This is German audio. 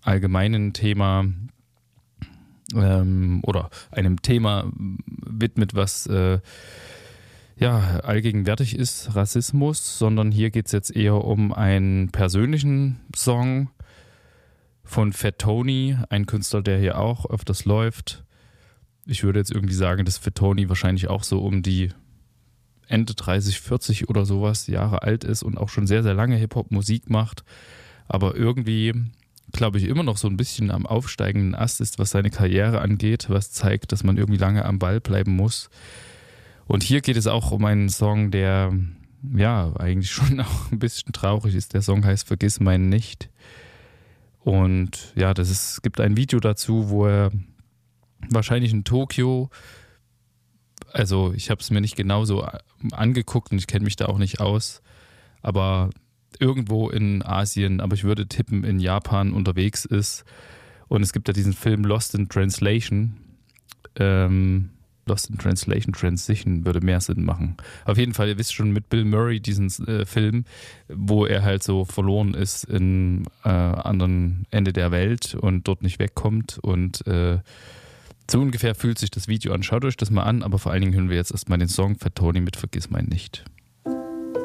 allgemeinen Thema oder einem Thema widmet, was allgegenwärtig ist, Rassismus, sondern hier geht es jetzt eher um einen persönlichen Song von Fat Tony, ein Künstler, der hier auch öfters läuft. Ich würde jetzt irgendwie sagen, dass Fat Tony wahrscheinlich auch so um die Ende 30, 40 oder sowas Jahre alt ist und auch schon sehr, sehr lange Hip-Hop-Musik macht, aber irgendwie, glaube ich, immer noch so ein bisschen am aufsteigenden Ast ist, was seine Karriere angeht, was zeigt, dass man irgendwie lange am Ball bleiben muss. Und hier geht es auch um einen Song, der ja eigentlich schon auch ein bisschen traurig ist. Der Song heißt Vergiss meinen nicht. Und ja, es gibt ein Video dazu, wo er wahrscheinlich in Tokio, also ich habe es mir nicht genau so angeguckt und ich kenne mich da auch nicht aus, aber irgendwo in Asien, aber ich würde tippen in Japan unterwegs ist. Und es gibt ja diesen Film Lost in Translation. Lost in Transition würde mehr Sinn machen. Auf jeden Fall, ihr wisst schon, mit Bill Murray diesen Film, wo er halt so verloren ist im anderen Ende der Welt und dort nicht wegkommt. Und so ungefähr fühlt sich das Video an. Schaut euch das mal an, aber vor allen Dingen hören wir jetzt erstmal den Song Fat Tony mit Vergiss mein nicht.